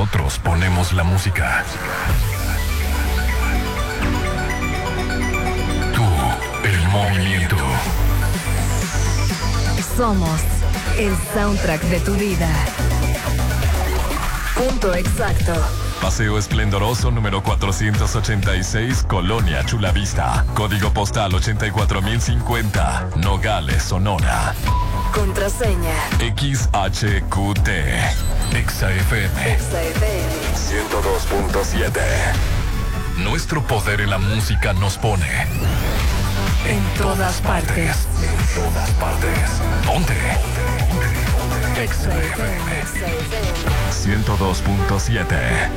Nosotros ponemos la música. Tú, el movimiento. Somos el soundtrack de tu vida. Punto exacto. Paseo Esplendoroso número 486, Colonia Chulavista. Código postal 84050, Nogales, Sonora. Contraseña XHQT. XFM 102.7. Nuestro poder en la música nos pone en todas partes. En todas partes. Ponte. XFM 102.7.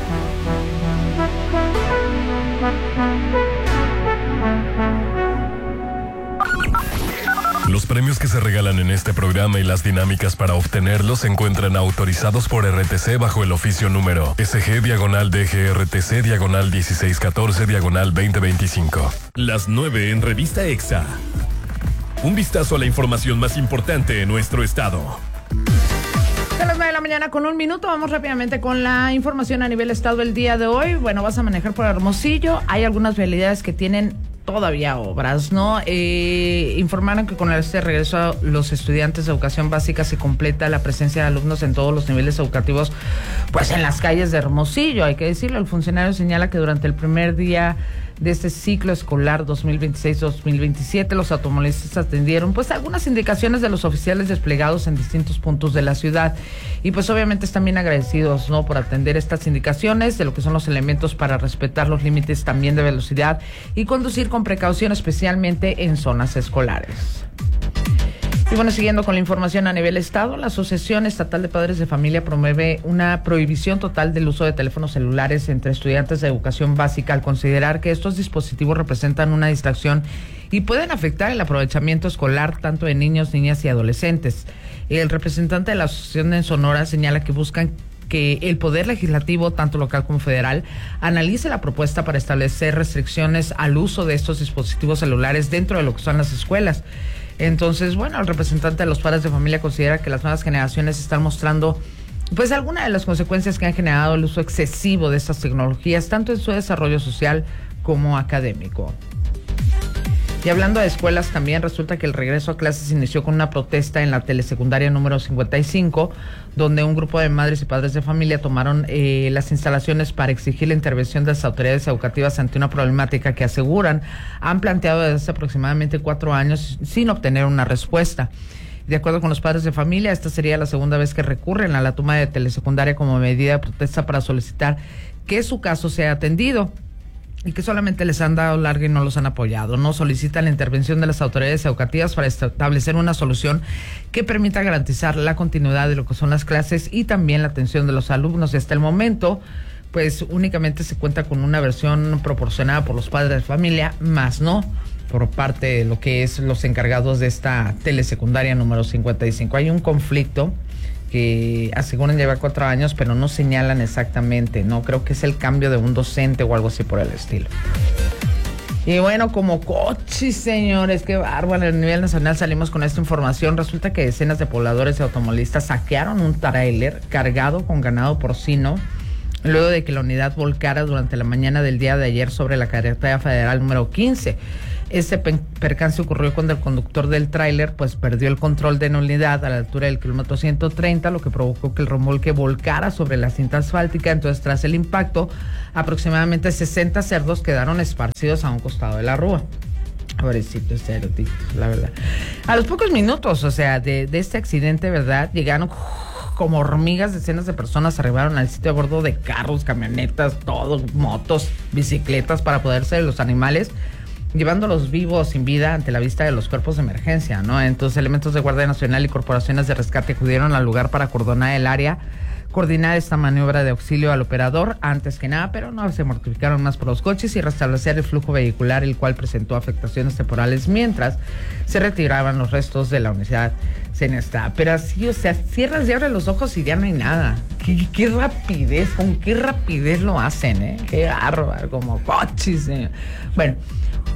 Los premios que se regalan en este programa y las dinámicas para obtenerlos se encuentran autorizados por RTC bajo el oficio número SG-DGRTC/1614/2025. Las 9 en Revista EXA. Un vistazo a la información más importante en nuestro estado. A las 9 de la mañana con 1 minuto, vamos rápidamente con la información a nivel estado el día de hoy. Bueno, vas a manejar por Hermosillo, hay algunas vialidades que tienen todavía obras, ¿no? Informaron que con este regreso los estudiantes de educación básica se completa la presencia de alumnos en todos los niveles educativos, pues en las calles de Hermosillo, hay que decirlo. El funcionario señala que durante el primer día de este ciclo escolar 2026-2027, los automovilistas atendieron pues algunas indicaciones de los oficiales desplegados en distintos puntos de la ciudad y pues obviamente están bien agradecidos, ¿no?, por atender estas indicaciones de lo que son los elementos para respetar los límites también de velocidad y conducir con precaución, especialmente en zonas escolares. Y bueno, siguiendo con la información a nivel estado, la Asociación Estatal de Padres de Familia promueve una prohibición total del uso de teléfonos celulares entre estudiantes de educación básica al considerar que estos dispositivos representan una distracción y pueden afectar el aprovechamiento escolar tanto de niños, niñas y adolescentes. El representante de la asociación en Sonora señala que buscan que el Poder Legislativo, tanto local como federal, analice la propuesta para establecer restricciones al uso de estos dispositivos celulares dentro de lo que son las escuelas. Entonces, bueno, el representante de los padres de familia considera que las nuevas generaciones están mostrando pues algunas de las consecuencias que han generado el uso excesivo de estas tecnologías, tanto en su desarrollo social como académico. Y hablando de escuelas, también resulta que el regreso a clases inició con una protesta en la telesecundaria número 55, donde un grupo de madres y padres de familia tomaron las instalaciones para exigir la intervención de las autoridades educativas ante una problemática que aseguran han planteado desde hace aproximadamente 4 años sin obtener una respuesta. De acuerdo con los padres de familia, esta sería la segunda vez que recurren a la toma de telesecundaria como medida de protesta para solicitar que su caso sea atendido y que solamente les han dado larga y no los han apoyado. No solicitan la intervención de las autoridades educativas para establecer una solución que permita garantizar la continuidad de lo que son las clases y también la atención de los alumnos. Y hasta el momento, pues únicamente se cuenta con una versión proporcionada por los padres de familia, más no por parte de lo que es los encargados de esta telesecundaria número 55. Hay un conflicto que aseguran llevar 4 años, pero no señalan exactamente, ¿no? Creo que es el cambio de un docente o algo así por el estilo. Y bueno, como coches, señores, qué bárbaro. A nivel nacional salimos con esta información. Resulta que decenas de pobladores y automovilistas saquearon un tráiler cargado con ganado porcino luego de que la unidad volcara durante la mañana del día de ayer sobre la carretera federal número 15. Este percance ocurrió cuando el conductor del tráiler pues perdió el control de la unidad a la altura del kilómetro 130, lo que provocó que el remolque volcara sobre la cinta asfáltica. Entonces, tras el impacto, aproximadamente 60 cerdos quedaron esparcidos a un costado de la rúa. Pobrecitos cerditos, la verdad. A los pocos minutos, o sea, de este accidente, ¿verdad?, llegaron como hormigas, decenas de personas arribaron al sitio a bordo de carros, camionetas, todos, motos, bicicletas, para apoderarse de los animales, llevándolos vivos, sin vida, ante la vista de los cuerpos de emergencia, ¿no? Entonces, elementos de Guardia Nacional y corporaciones de rescate acudieron al lugar para acordonar el área, coordinar esta maniobra de auxilio al operador antes que nada, pero no se mortificaron más por los coches y restablecer el flujo vehicular, el cual presentó afectaciones temporales mientras se retiraban los restos de la unidad siniestra. Pero así, o sea, cierras y abres los ojos y ya no hay nada. Qué rapidez, con qué rapidez lo hacen, ¿eh? Qué bárbaro, como coches, ¿eh? Bueno,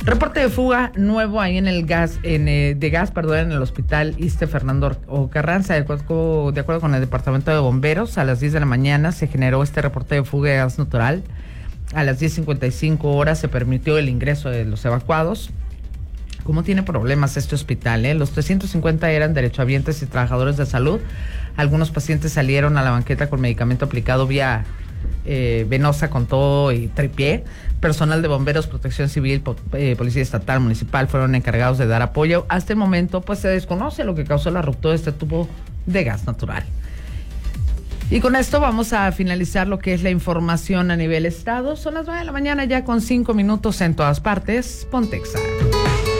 Reporte de fuga nuevo ahí en el gas, en el hospital Iste Fernando Carranza. De acuerdo con el departamento de bomberos, a las 10 de la mañana se generó este reporte de fuga de gas natural. A las 10:55 horas se permitió el ingreso de los evacuados. ¿Cómo tiene problemas este hospital? Los 350 eran derechohabientes y trabajadores de salud. Algunos pacientes salieron a la banqueta con medicamento aplicado vía venosa con todo y tripié. Personal de bomberos, protección civil, policía estatal, municipal fueron encargados de dar apoyo. Hasta el momento pues se desconoce lo que causó la ruptura de este tubo de gas natural. Y con esto vamos a finalizar lo que es la información a nivel estado. Son las 9 de la mañana ya con 5 minutos en todas partes. Ponte Exa.